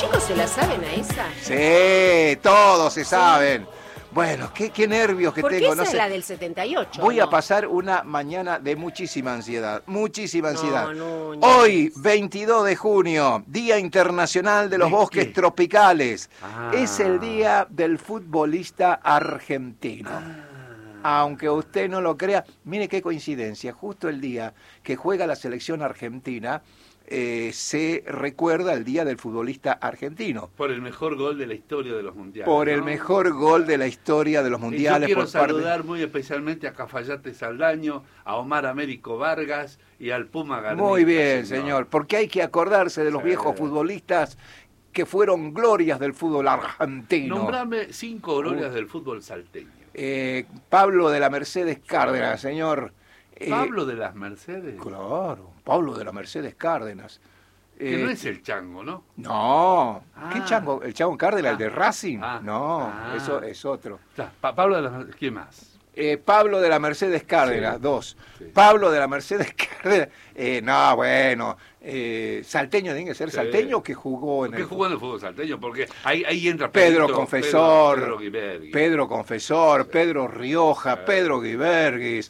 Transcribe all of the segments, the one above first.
chicos se la saben a esa? Sí, todos se saben. Bueno, qué nervios que Porque tengo. esa No es sé. la del 78. Voy a ¿no? pasar una mañana de muchísima ansiedad, muchísima ansiedad. Núñez. Hoy, 22 de junio, Día Internacional de los Bosques Tropicales. Es el día del futbolista argentino. Aunque usted no lo crea, mire qué coincidencia, justo el día que juega la selección argentina, se recuerda el Día del Futbolista Argentino. Por el mejor gol de la historia de los mundiales. Por el mejor gol de la historia de los mundiales. Yo quiero por saludar muy especialmente a Cafayate Saldaño, a Omar Américo Vargas y al Puma Garnica. Muy bien, señor, porque hay que acordarse de los viejos futbolistas que fueron glorias del fútbol argentino. Nombrame 5 glorias del fútbol salteño. Pablo de la Mercedes Cárdenas, señor. ¿Pablo de las Mercedes? Claro, Pablo de la Mercedes Cárdenas. Que no es el Chango, ¿no? No. ¿Qué Chango? ¿El Chango Cárdenas, el de Racing? No, eso es otro. Pablo de las Mercedes, ¿quién más? Pablo de la Mercedes Cárdenas, 2. Sí. Pablo de la Mercedes Cárdenas, no, bueno, salteño, tiene que ser salteño que jugó en ¿Qué jugó en el fútbol salteño? Porque ahí entra Pedro Confesor, Pedro Guibergui. Pedro Confesor, Pedro Rioja, Pedro Guiberguis,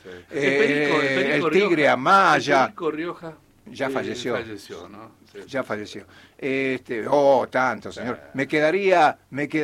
el Tigre Amaya. El Perico Rioja ya falleció. Falleció, ¿no? Sí. Ya falleció. Tanto, señor. Me quedaría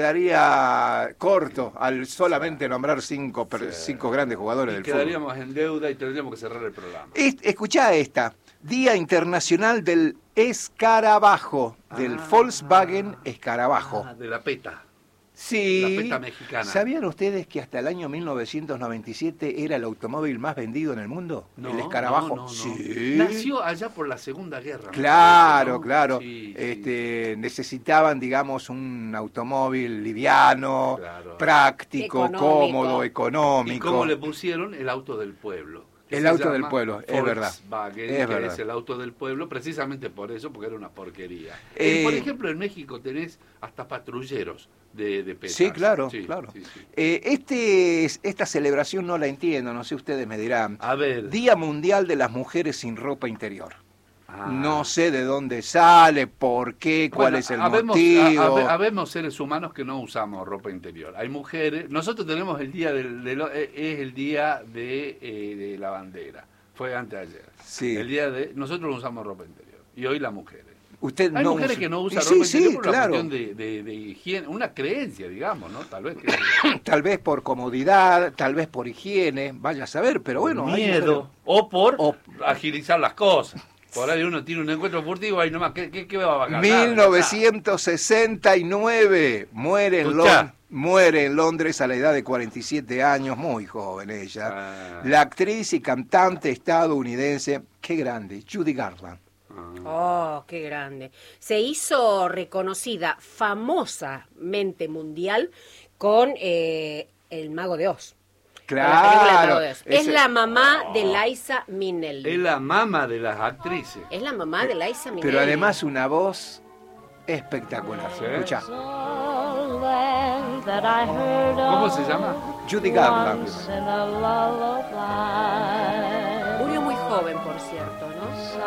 corto al solamente nombrar 5 grandes jugadores del fútbol. Quedaríamos en deuda y tendríamos que cerrar el programa. Escuchá esta. Día Internacional del Escarabajo, del Volkswagen Escarabajo. De la PETA. Sí. La PETA mexicana. ¿Sabían ustedes que hasta el año 1997 era el automóvil más vendido en el mundo? El Escarabajo. No. Sí. Nació allá por la Segunda Guerra. Claro, ¿no? claro. Sí. Necesitaban, digamos, un automóvil liviano, práctico, económico. Cómodo, económico. ¿Y cómo le pusieron? El auto del pueblo. El auto del pueblo, es verdad. Es el auto del pueblo, precisamente por eso, porque era una porquería. Por ejemplo, en México tenés hasta patrulleros de PETA. Sí, claro. Sí. Esta celebración no la entiendo, no sé, ustedes me dirán. A ver. Día Mundial de las Mujeres sin Ropa Interior. No sé de dónde sale, por qué, cuál es el motivo. Habemos seres humanos que no usamos ropa interior. Hay mujeres. Nosotros tenemos el día es el día de la bandera. Fue antes de ayer. Sí. Nosotros no usamos ropa interior. Y hoy las mujeres. Hay mujeres que no usan ropa interior por una cuestión de higiene, una creencia, digamos, ¿no? Tal vez por comodidad, tal vez por higiene, vaya a saber, pero bueno. Miedo. O por agilizar las cosas. Por ahí uno tiene un encuentro furtivo, ahí nomás, ¿qué va a ganar? 1969, muere en Londres a la edad de 47 años, muy joven ella. La actriz y cantante estadounidense, qué grande, Judy Garland. Oh, qué grande. Se hizo reconocida famosamente mundial con El Mago de Oz. Claro. Es la mamá de Liza Minnelli. Es la mamá de las actrices. Es la mamá de Liza Minnelli. Pero además una voz espectacular. Escuchá. ¿Cómo se llama? Judy Garland. Murió muy joven, por cierto, ¿no?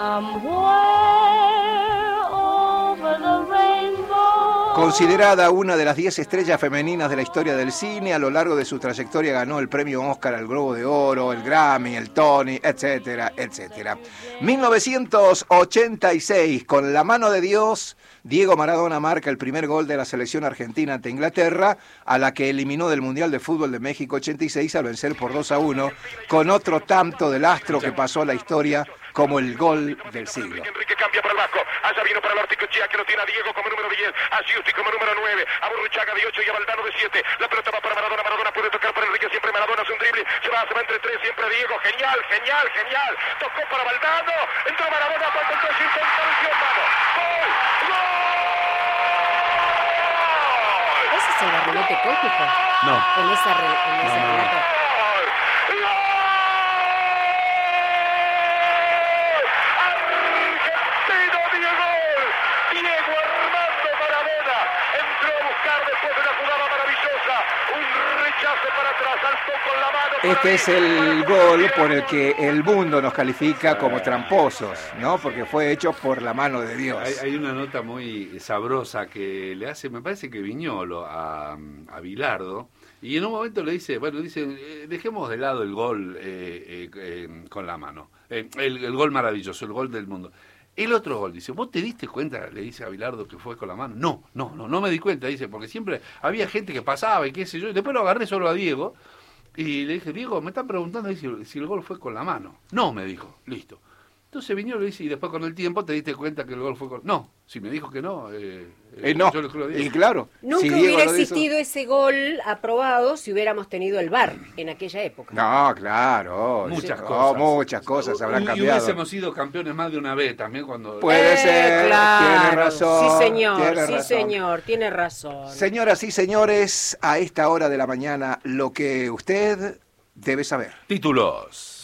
Considerada una de las 10 estrellas femeninas de la historia del cine, a lo largo de su trayectoria ganó el premio Oscar al Globo de Oro, el Grammy, el Tony, etcétera, etcétera. 1986, con la mano de Dios, Diego Maradona marca el primer gol de la selección argentina ante Inglaterra, a la que eliminó del Mundial de Fútbol de México 86 al vencer por 2-1, con otro tanto del astro que pasó a la historia como el gol del siglo. Enrique cambia para el vasco, allá vino para el Orticochea, que lo tiene a Diego como número 10, a Giusti como número 9, a Burruchaga de 8 y a Valdano de 7, la pelota va para Maradona, Maradona puede tocar para Enrique, siempre Maradona hace un drible, se va entre 3, siempre Diego, genial, tocó para Valdano, entró Maradona, para el 3, intervención, vamos, gol, ¿Ese es el barrilete cósmico? No. En esa relato. Después de una jugada maravillosa, un rechazo para atrás, saltó con la Este es el gol por el que el mundo nos califica como tramposos, ¿no? Porque fue hecho por la mano de Dios. Hay una nota muy sabrosa que le hace, me parece que Viñolo, a Bilardo, y en un momento le dice, dejemos de lado el gol con la mano, el gol maravilloso, el gol del mundo. El otro gol, dice, ¿vos te diste cuenta? Le dice a Bilardo que fue con la mano. No me di cuenta, dice, porque siempre había gente que pasaba y qué sé yo, y después lo agarré solo a Diego, y le dije, Diego, me están preguntando si el gol fue con la mano. No, me dijo, listo. Entonces Viñolo le dice, y después con el tiempo te diste cuenta que el gol fue con... No, si me dijo que no, no. yo le creo a Diego. Y claro, Nunca si Diego hubiera lo hizo... existido ese gol aprobado si hubiéramos tenido el VAR en aquella época. No, claro. Muchas cosas habrán cambiado. Y hubiésemos sido campeones más de una vez también cuando... Puede ser, claro. tiene razón. Sí, señor, tiene razón. tiene razón. Señoras y señores, a esta hora de la mañana, lo que usted debe saber. Títulos.